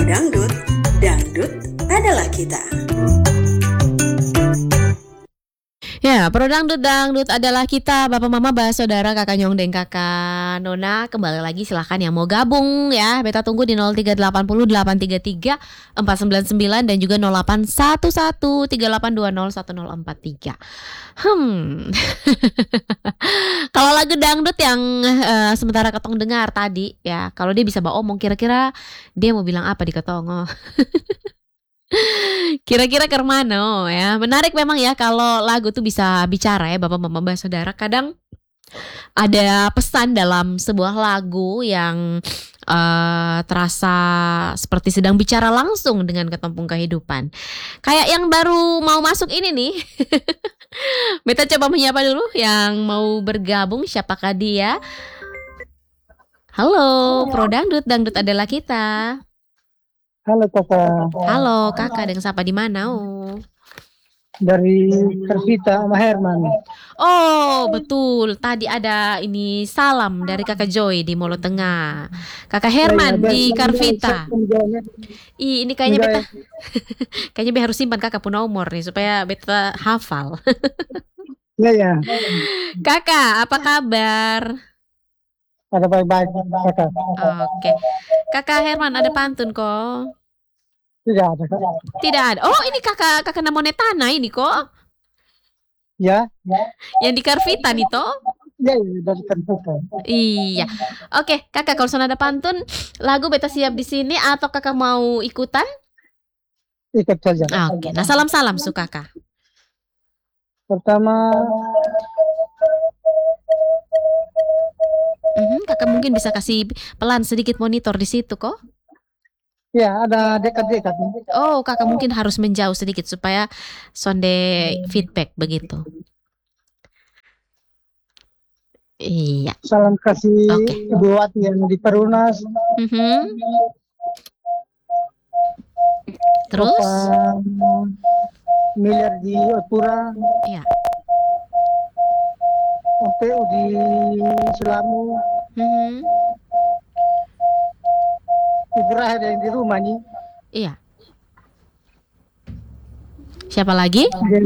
Dangdut, dangdut adalah kita. Ya, Pro Dangdut Dangdut adalah kita, Bapak Mama, Bah, Saudara, Kakak Nyong, dan Kakak Nona. Kembali lagi, silahkan yang mau gabung ya. Beta tunggu di 0380 833 499 dan juga 0811 3820 1043. Kalau lagu dangdut yang sementara ketong dengar tadi ya, kalau dia bisa bawa omong, kira-kira dia mau bilang apa di ketong? Oh. Kira-kira ke mana ya. Menarik memang ya kalau lagu tuh bisa bicara ya, Bapak Mama, Mbak, Saudara. Kadang ada pesan dalam sebuah lagu yang terasa seperti sedang bicara langsung dengan ketumpung kehidupan. Kayak yang baru mau masuk ini nih. Beta coba menyapa dulu yang mau bergabung, siapakah dia? Halo, Pro Dangdut, dangdut adalah kita. Halo kakak. Halo kakak, dengan siapa di mana? Oh. Dari Karvita sama Herman. Oh betul, tadi ada ini salam dari kakak Joy di Molo Tengah, kakak Herman di Karvita. Ini kayaknya beta kayaknya beta harus simpan kakak pun nomor nih supaya beta hafal. Ya. Kakak, apa kabar? Ada baik-baik kakak. Oke. Kakak Herman ada pantun kok? Tidak ada kakak. Tidak ada. Oh ini kakak namanya Tanah ini kok? Ya. Yang di Karvita nih toh? Ya dari Karvita. Iya. Oke, kakak kalau sana ada pantun, lagu beta siap di sini atau kakak mau ikutan? Ikut saja. Oke. Nah salam-salam su kakak. Pertama. Kakak mungkin bisa kasih pelan sedikit monitor di situ kok? Ya ada dekat-dekat. Oh kakak mungkin harus menjauh sedikit supaya sonde feedback begitu. Iya. Salam kasih buat yang di Perunas. Terus? Miliar di Otpura. Iya. Oke di Selamu. Ibrahim yang di rumah nih. Iya. Siapa lagi?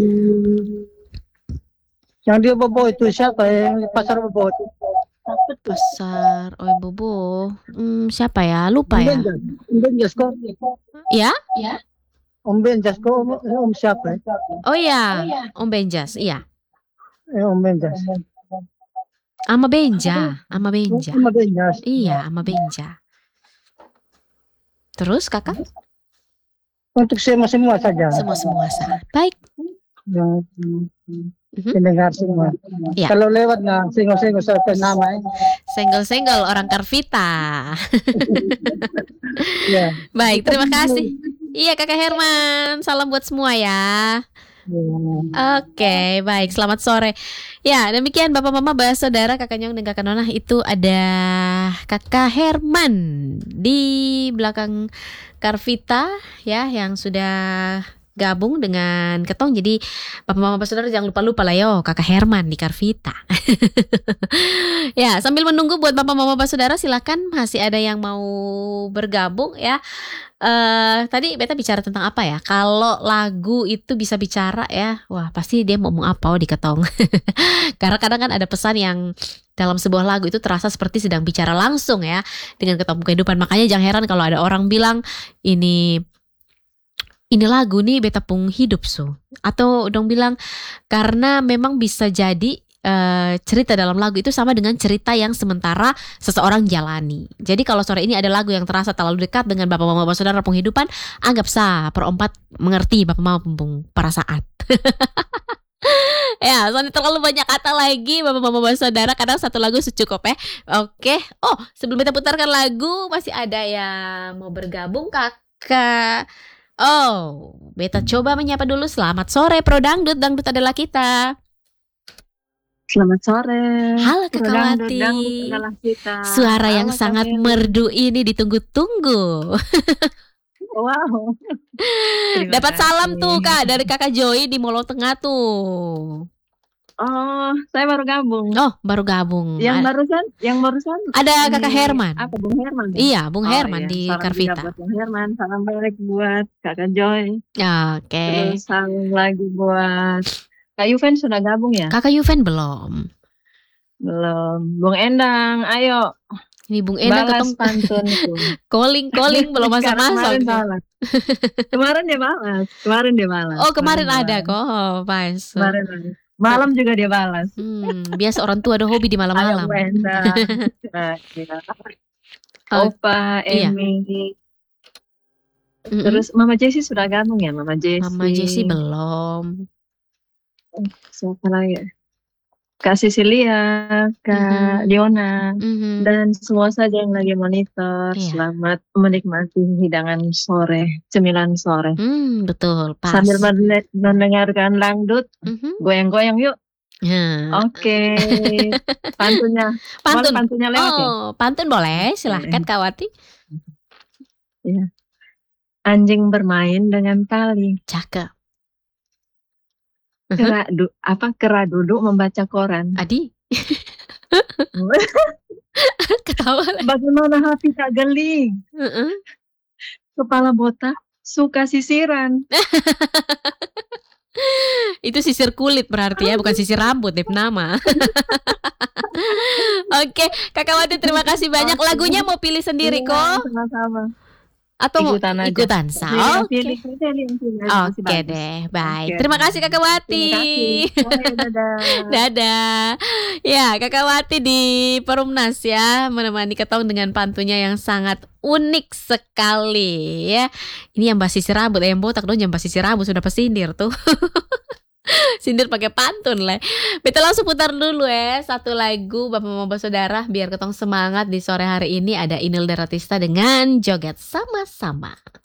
Yang dia bobo itu siapa? Yang pasar bobo itu? Pasar Bobo. Siapa ya? Lupa ya. Om Benjas kok? Ya? Om Benjas kok? Om siapa? Oh ya, Om Benjas. Iya. Om Benjas. Ama Benja. Iya, Ama Benja. Terus kakak? Untuk semua saja. Semua saja. Baik. Yang pendengar semua. Ya. Kalau lewat nah senggol-senggol saya nama. Senggol-senggol orang Karvita. Ya. Baik, terima kasih. Iya kakak Herman, salam buat semua ya. Oke, baik. Selamat sore. Ya, demikian Bapak Mama, Bah, Saudara, Kakak Nyong dan Kakak Nona. Itu ada Kakak Herman di belakang Karvita ya, yang sudah gabung dengan ketong. Jadi Bapak Mama, Bah, Saudara jangan lupa lah yo Kakak Herman di Karvita. Ya, sambil menunggu buat Bapak Mama, Bah, Saudara, silakan masih ada yang mau bergabung ya. Tadi beta bicara tentang apa ya? Kalau lagu itu bisa bicara ya, wah pasti dia mau ngomong apa di ketong. Karena kadang kan ada pesan yang dalam sebuah lagu itu terasa seperti sedang bicara langsung ya dengan ketumpung kehidupan. Makanya jangan heran kalau ada orang bilang ini lagu nih beta pung hidup atau dong bilang karena memang bisa jadi cerita dalam lagu itu sama dengan cerita yang sementara seseorang jalani. Jadi kalau sore ini ada lagu yang terasa terlalu dekat dengan Bapak Mama, Bapak Saudara penghidupan, anggap sah perempat mengerti Bapak Mama pung perasaan. Ya, soalnya terlalu banyak kata lagi Bapak Mama, Bapak Saudara, kadang satu lagu secukup ya. Oke. Oh, sebelum kita putarkan lagu masih ada yang mau bergabung kakak. Oh, beta coba menyapa dulu. Selamat sore Pro Dangdut, dangdut adalah kita. Selamat sore. Halo Kakawati. Suara yang sangat merdu ini ditunggu-tunggu. Wow. Dapat salam tuh Kak dari Kakak Joy di Molo Tengah tuh. Oh, saya baru gabung. Oh, baru gabung. Yang barusan Ada ini Kakak Herman. apa Bung Herman ya? Iya, Bung Oh Herman iya, di salam juga Karvita. buat Bung Herman, salam balik buat Kakak Joy, Oke. terus salam lagi buat Kak Yuven sudah gabung ya? Kakak Yuven belum. Belum. Bung Endang, ayo Ini Bung Endang balas ketemu pantunku. calling belum Karena masuk-masuk. kemarin balas. Kemarin dia balas. Oh, kemarin dia ada balas. kok. Oh, pas. Kemarin balas. Malam juga dia balas. Biasa orang tua ada hobi di Ayo malam-malam. Bung Endang. Nah, iya. Oh, Opa, iya. Emi. Mm-mm. Terus Mama Jessie sudah gabung ya, Mama Jessie. Mama Jessie belum. Siapa lagi? Kak Cecilia, Kak Diona, Mhm. dan semua saja yang lagi monitor. Iya. Selamat menikmati hidangan sore, cemilan sore. Betul, pas. Sambil mendengarkan dangdut, Mhm. goyang-goyang yuk. Nah, Oke. Pantunnya. pantun. Boleh pantunnya lewat ya? Oh, pantun boleh, silahkan Kak Wati. Iya. Anjing bermain dengan tali. Cakep. Kera duduk membaca koran. Adi, ketawa lah. Bagaimana hati tak geli? Heeh. Kepala botak suka sisiran. Itu sisir kulit berarti ya, bukan sisir rambut, deh nama. Oke, Kakak Wati terima kasih banyak. Lagunya mau pilih sendiri Iya, kok sama-sama. atau mau Ikutan aja. ikutan sa? Oke. Pilih aja, masih Oke bagus. deh, baik. Oke. Terima kasih Kakak Wati. Terima kasih. Oh, ya, dadah. Dadah. Ya, Kakak Wati di Perumnas ya, menemani Ketong dengan pantunya yang sangat unik sekali ya. Ini yang basis rambut, yang botak dong, yang basis rambut sudah pesindir tuh. Sindir pakai pantun lah. Kita langsung putar dulu ya satu lagu Bapak Mama Saudara biar Ketong semangat di sore hari ini. Ada Inul Daratista dengan Joget Sama-Sama.